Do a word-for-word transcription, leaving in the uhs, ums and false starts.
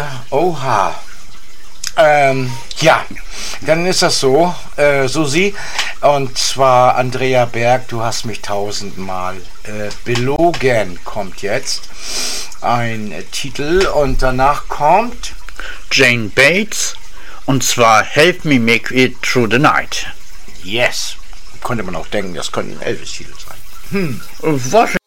oha. Ähm, ja, dann ist das so, äh, Susi, und zwar Andrea Berg, du hast mich tausendmal äh, belogen, kommt jetzt ein äh, Titel und danach kommt Jane Bates, und zwar Help Me Make It Through the Night. Yes, konnte man auch denken, das könnte ein Elvis-Titel sein. Hm. Was